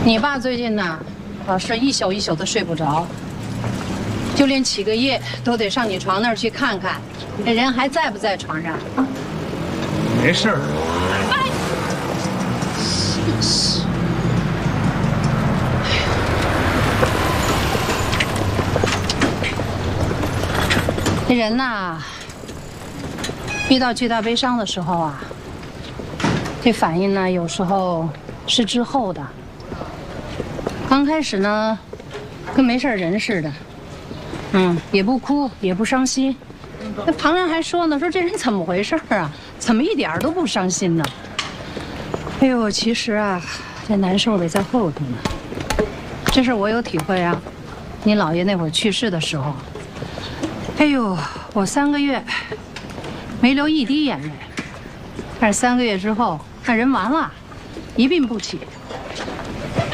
你爸最近呢，是一宿一宿的睡不着，就连起个夜都得上你床那儿去看看，这人还在不在床上啊？ 没事儿。 这人呐，遇到巨大悲伤的时候啊，这反应呢，有时候是滞后的。刚开始呢，跟没事人似的，也不哭，也不伤心。那旁人还说呢，说这人怎么回事啊？怎么一点都不伤心呢？哎呦，其实啊，这难受的在后头呢。这事我有体会啊。你姥爷那会儿去世的时候，哎呦，我3个月没流一滴眼泪，但是3个月之后，那人完了，一病不起。